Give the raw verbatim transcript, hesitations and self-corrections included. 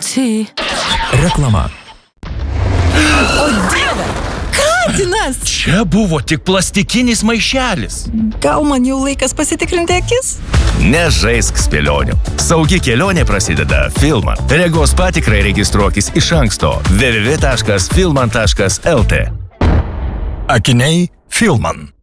Tauti. Reklama. O Dieve, katinas! Čia buvo tik plastikinis maišelis. Gal man jau laikas pasitikrinti akis? Nežaisk spėlionių. Saugi kelionė prasideda Filman. Regos patikrai registruokis iš anksto w w w taškas filman taškas l t. Akiniai Filman.